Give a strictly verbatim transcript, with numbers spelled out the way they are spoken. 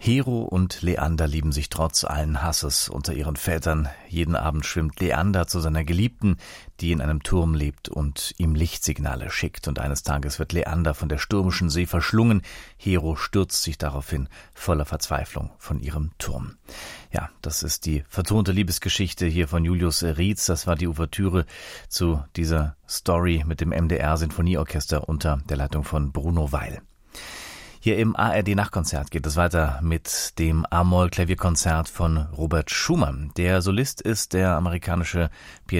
Hero und Leander lieben sich trotz allen Hasses unter ihren Vätern. Jeden Abend schwimmt Leander zu seiner Geliebten, die in einem Turm lebt und ihm Lichtsignale schickt. Und eines Tages wird Leander von der stürmischen See verschlungen. Hero stürzt sich daraufhin voller Verzweiflung von ihrem Turm. Ja, das ist die vertonte Liebesgeschichte hier von Julius Rietz. Das war die Ouvertüre zu dieser Story mit dem M D R-Sinfonieorchester unter der Leitung von Bruno Weil. Hier im A R D-Nachtkonzert geht es weiter mit dem A-Moll-Klavierkonzert von Robert Schumann. Der Solist ist der amerikanische Pianist